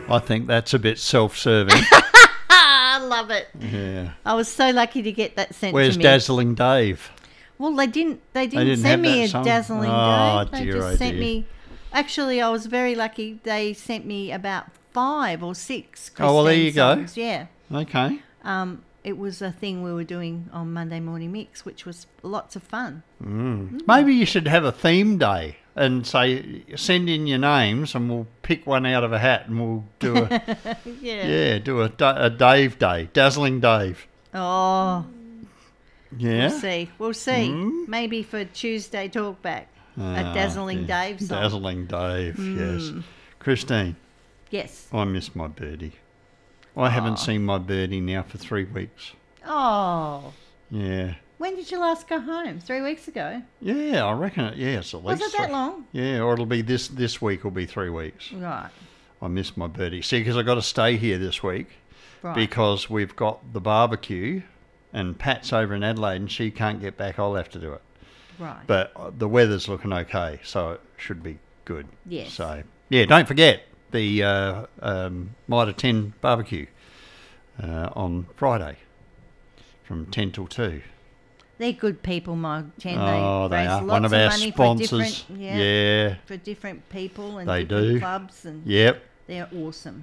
I think that's a bit self-serving. I love it. Yeah. I was so lucky to get that sent Where's to me. Dazzling Dave? Well, they didn't didn't send me have a that song? Dazzling Oh, Dave. They dear, just oh, sent dear. me. Actually, I was very lucky. They sent me about 5 or 6 Christine Oh, well, there you go. songs. Yeah. Okay. It was a thing we were doing on Monday Morning Mix, which was lots of fun. Maybe you should have a theme day and say, send in your names and we'll pick one out of a hat and we'll do a do a Dave day, Dazzling Dave. Oh, Yeah. we'll see. Maybe for Tuesday Talkback, a Dazzling Dave song. Dazzling Dave, yes. Christine, Yes. I miss my birdie. I haven't seen my birdie now for 3 weeks. Oh, Yeah. when did you last go home? 3 weeks ago. Yeah, I reckon it. Yes, at least. Was it that long? Yeah, or it'll be this week. Will be 3 weeks. Right. I miss my birdie. See, because I got to stay here this week Right. because we've got the barbecue, and Pat's over in Adelaide, and she can't get back. I'll have to do it. Right. But the weather's looking okay, so it should be good. Yes. So yeah, don't forget the Mitre 10 barbecue on Friday from 10 till 2. They're good people, my 10. Oh, they they raise are. lots One of of our money sponsors. For different, Yeah. for different people and They different do. clubs, and Yep. they're awesome.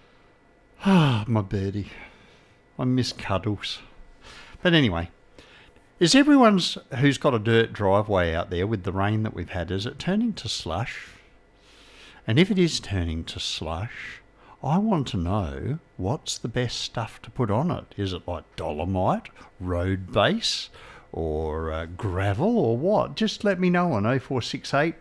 Ah, my birdie. I miss cuddles. But anyway, is everyone's who's got a dirt driveway out there with the rain that we've had, is it turning to slush? And if it is turning to slush, I want to know what's the best stuff to put on it. Is it like dolomite, road base, or gravel, or what? Just let me know on 0468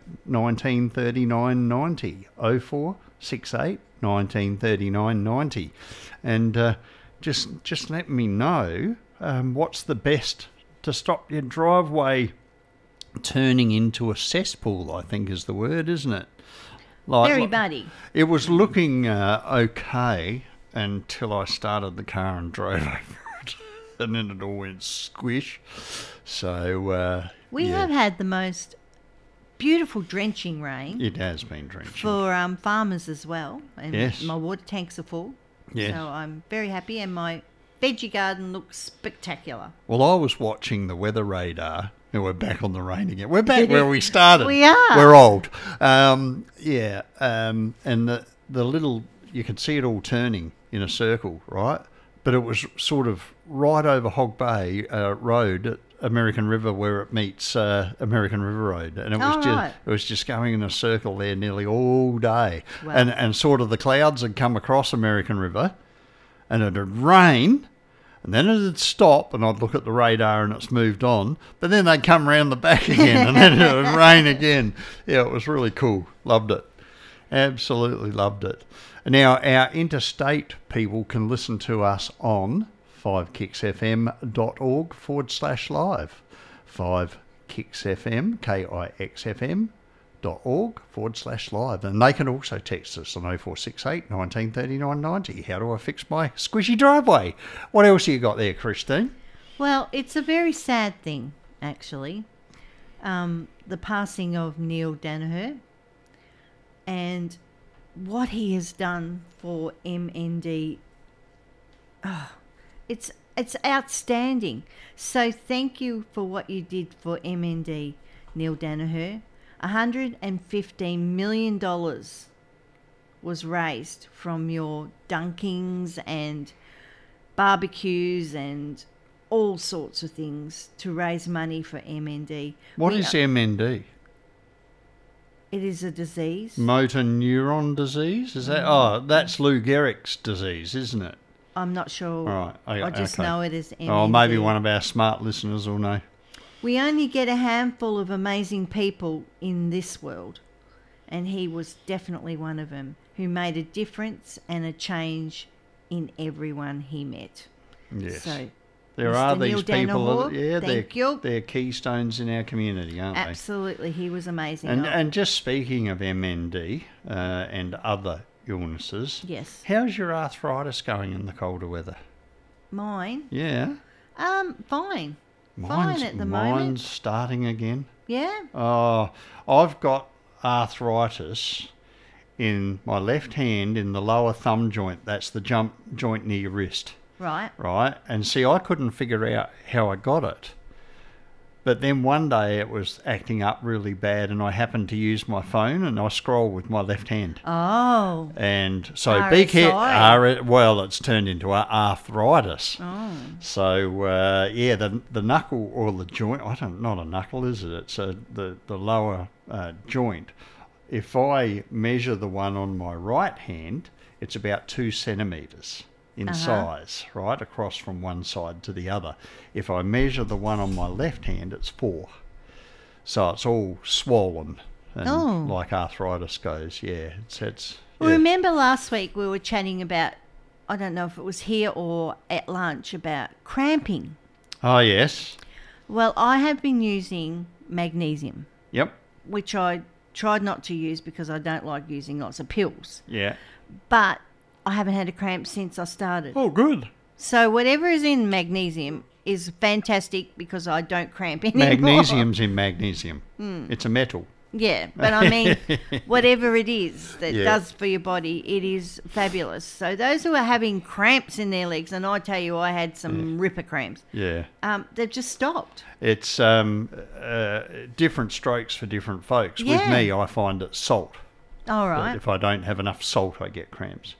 1939 90. 0468 1939 90. And just let me know what's the best to stop your driveway turning into a cesspool, I think is the word, isn't it? Very muddy. It was looking okay until I started the car and drove over it, and then it all went squish. So We have had the most beautiful drenching rain it has been drenching. for farmers as well. And Yes. my water tanks are full. Yes. So I'm very happy, and my veggie garden looks spectacular. Well, I was watching the weather radar. And we're back on the rain again. We're back where we started. We are. We're old. And the little, you could see it all turning in a circle, right? But it was sort of right over Hog Bay Road at American River where it meets American River Road. And it was right. it was just going in a circle there nearly all day. Wow. And sort of the clouds had come across American River and it had rained. And then it'd stop, and I'd look at the radar, and it's moved on. But then they'd come round the back again, and then it would rain again. Yeah, it was really cool. Loved it. Absolutely loved it. Now, our interstate people can listen to us on 5kicksfm.org/live. 5kicksfm, KIXFM.org/live. And they can also text us on 0468 1939 90. How do I fix my squishy driveway? What else you got there, Christine? Well, it's a very sad thing, actually. The passing of Neil Danaher and what he has done for MND. Oh, it's outstanding. So thank you for what you did for MND, Neil Danaher. $115 million was raised from your dunkings and barbecues and all sorts of things to raise money for MND. What is MND? It is a disease. Motor neuron disease? Is that? Oh, that's Lou Gehrig's disease, isn't it? I'm not sure. Right. I just know it as MND. Oh, maybe one of our smart listeners will know. We only get a handful of amazing people in this world, and he was definitely one of them, who made a difference and a change in everyone he met. Yes. So, There Mr. are Neil these people, Danaher, they're keystones in our community, aren't absolutely, he was amazing. they? And just speaking of MND and other illnesses, Yes. how's your arthritis going in the colder weather? Mine? Yeah. Fine. Fine at the moment. Mine's starting again. Yeah? Oh, I've got arthritis in my left hand in the lower thumb joint. That's the jump joint near your wrist, Right. right? And see, I couldn't figure out how I got it. But then one day it was acting up really bad, and I happened to use my phone, and I scroll with my left hand. Oh. And so RSI. well, it's turned into arthritis. Oh. So yeah, the knuckle or the joint, not a knuckle, is it? It's the lower joint. If I measure the one on my right hand, it's about 2 centimetres in size, right, across from one side to the other. If I measure the one on my left hand, it's 4. So it's all swollen, and like arthritis goes. Yeah, it's Well, yeah. remember last week we were chatting about, I don't know if it was here or at lunch, about cramping. Oh yes, Well, I have been using magnesium, yep, which I tried not to use because I don't like using lots of pills. yeah. But I haven't had a cramp since I started. Oh, good. So whatever is in magnesium is fantastic because I don't cramp anymore. Magnesium's in magnesium. It's a metal. Yeah, but I mean, whatever it is that Yeah. does for your body, it is fabulous. So those who are having cramps in their legs, and I tell you, I had some ripper cramps, Yeah. they've just stopped. It's different strokes for different folks. With Yeah. me, I find it's salt. All right. If I don't have enough salt, I get cramps.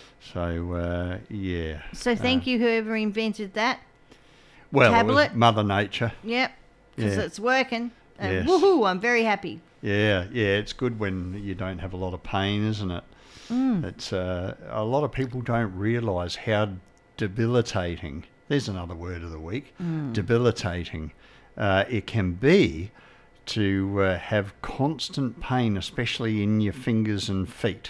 So, yeah. So thank you, whoever invented that. Well, it tablet. was Mother Nature. Yep, because Yeah. it's working. And Yes. woohoo, I'm very happy. Yeah, it's good when you don't have a lot of pain, isn't it? It's a lot of people don't realise how debilitating. There's another word of the week. Debilitating. It can be to have constant pain, especially in your fingers and feet.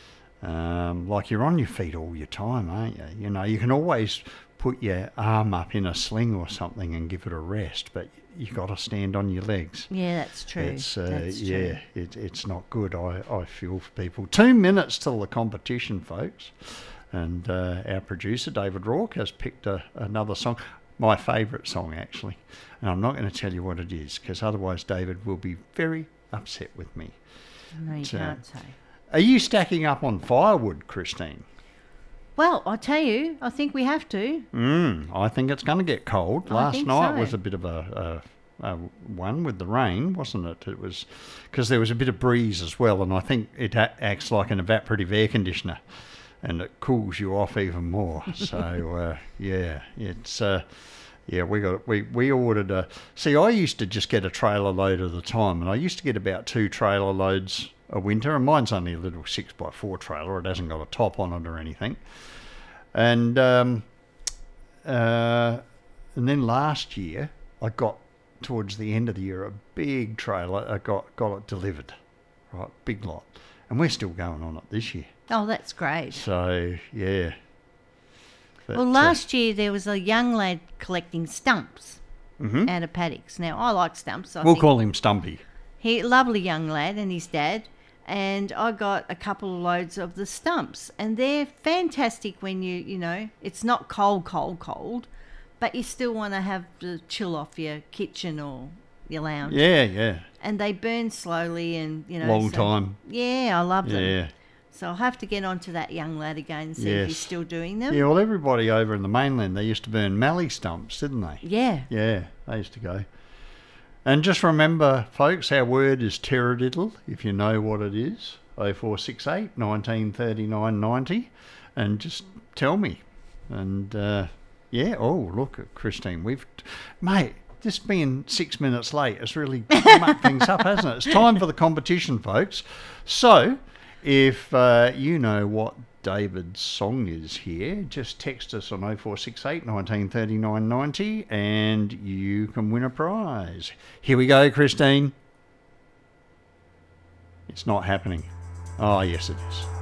Like you're on your feet all your time, aren't you? You know, you can always put your arm up in a sling or something and give it a rest, but you got to stand on your legs. Yeah, that's true. It's That's yeah, true. it's not good. I feel for people. 2 minutes till the competition, folks, and our producer David Rourke has picked another song, my favourite song actually, and I'm not going to tell you what it is because otherwise David will be very upset with me. No, you So- can't say. Are you stacking up on firewood, Christine? Well, I tell you, I think we have to. I think it's going to get cold. I Last think night so. was a bit of a one with the rain, wasn't it? It was because there was a bit of breeze as well, and I think it acts like an evaporative air conditioner, and it cools you off even more. So yeah, it's yeah. We ordered a. See, I used to just get a trailer load at a time, and I used to get about 2 trailer loads a winter, and mine's only a little 6x4 trailer. It hasn't got a top on it or anything. And then last year, I got towards the end of the year a big trailer. I got it delivered, right, big lot, and we're still going on it this year. Oh, that's great. So yeah. But, Well, last year there was a young lad collecting stumps out of paddocks. Now, I like stumps. I we'll think call him Stumpy. he lovely young lad and his dad. And I got a couple of loads of the stumps. And they're fantastic when you know, it's not cold, but you still want to have the chill off your kitchen or your lounge. Yeah. And they burn slowly and, you know. Long time. Yeah, I love them. Yeah. So I'll have to get onto that young lad again and see if Yes. he's still doing them. Yeah, well, everybody over in the mainland, they used to burn mallee stumps, didn't they? Yeah. Yeah, they used to go. And just remember, folks, our word is terradiddle, if you know what it is. 0468 1939 90. And just tell me. And, yeah, oh, look at Christine. Mate, this being 6 minutes late has really mucked things up, hasn't it? It's time for the competition, folks. So, if you know what David's song is here, just text us on 0468 1939 90 and you can win a prize. Here we go, Christine. It's not happening. Oh, yes, it is.